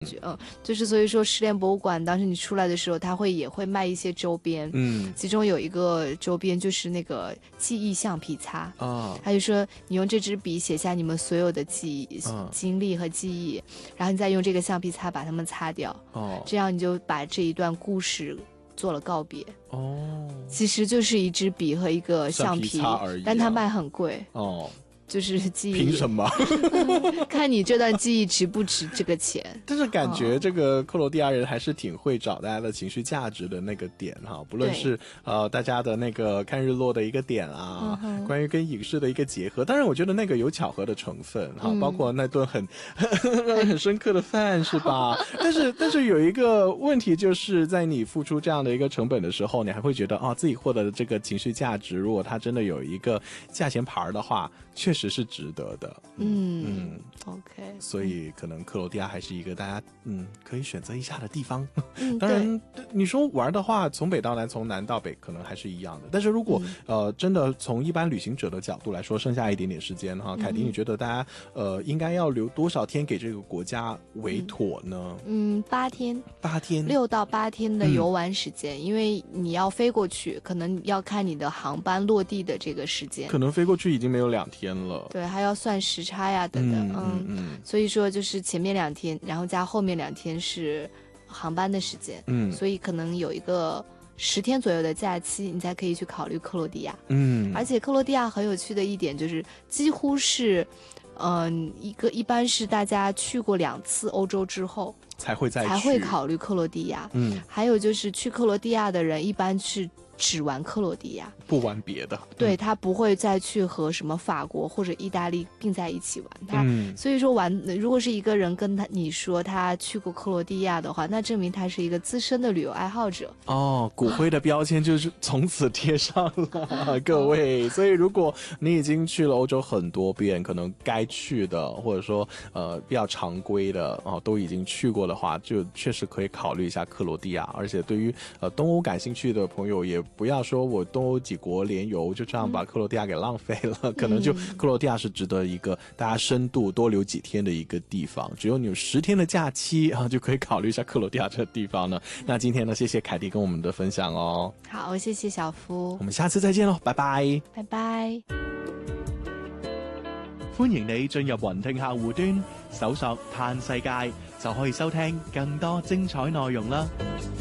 就是所以说失联博物馆当时你出来的时候，它也会卖一些周边，其中有一个周边就是那个记忆橡皮擦他就说你用这支笔写下你们所有的记忆、经历和记忆，然后你再用这个橡皮擦把它们擦掉，这样你就把这一段故事做了告别。其实就是一支笔和一个橡皮而已，但它卖很贵就是记忆， 凭什么？ 看你这段记忆值不值这个钱。 但是感觉这个克罗地亚人还是挺会找大家的情绪价值的那个点哈，不论是大家的那个看日落的一个点啊，关于跟影视的一个结合，当然我觉得那个有巧合的成分哈，包括那顿很深刻的饭是吧？但是有一个问题，就是在你付出这样的一个成本的时候，你还会觉得自己获得的这个情绪价值，如果它真的有一个价钱牌的话，确实是值得的。 OK， 所以可能克罗地亚还是一个大家可以选择一下的地方。当然你说玩的话，从北到南，从南到北可能还是一样的。但是如果真的从一般旅行者的角度来说，剩下一点点时间哈，凯迪你觉得大家应该要留多少天给这个国家为妥呢 ？8天 ，6 到8天的游玩时间，因为你要飞过去，可能要看你的航班落地的这个时间， 可能飞过去已经没有2天了， 对，还要算时差呀等等。所以说就是前面2天，然后加后面2天是航班的时间，所以可能有一个10天左右的假期，你才可以去考虑克罗地亚。而且克罗地亚很有趣的一点就是，几乎是，一般是大家去过2次欧洲之后才会考虑克罗地亚。还有就是去克罗地亚的人一般是只玩克罗地亚， 不玩别的。 对，他不会再去和什么法国或者意大利并在一起玩。所以说如果是一个人跟你说他去过克罗地亚的话，那证明他是一个资深的旅游爱好者。 骨灰的标签就是从此贴上了各位。所以如果你已经去了欧洲很多遍，可能该去的或者说比较常规的都已经去过的话，就确实可以考虑一下克罗地亚。而且对于东欧感兴趣的朋友，也不要说我东欧几国联游就这样把克罗地亚给浪费了，可能就克罗地亚是值得一个大家深度多留几天的一个地方。只有你有10天的假期就可以考虑一下克羅地亞這個地方呢。那今天呢，謝謝凱蒂跟我們的分享哦。 好，謝謝小夫， 我們下次再見咯，拜拜。 拜拜。 歡迎你進入雲聽客戶端，搜索嘆世界就可以收聽更多精彩內容啦。